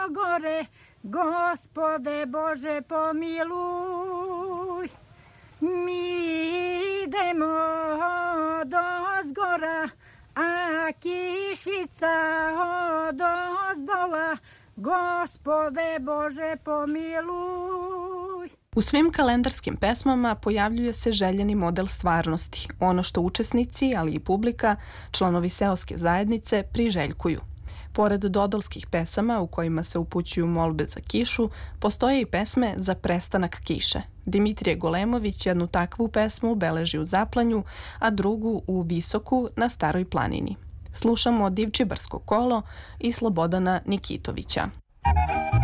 Gore, Gospode Bože pomiluj, mi idemo dozgora, a kišica odozdola, Gospode Bože pomiluj. U svim kalendarskim pesmama pojavljuje se željeni model stvarnosti, ono što učesnici, ali i publika, članovi seoske zajednice, priželjkuju. Pored dodolskih pesama u kojima se upućuju molbe za kišu, postoje i pesme za prestanak kiše. Dimitrije Golemović jednu takvu pesmu beleži u Zaplanju, a drugu u Visoku na Staroj planini. Slušamo Divčibarsko kolo i Slobodana Nikitovića.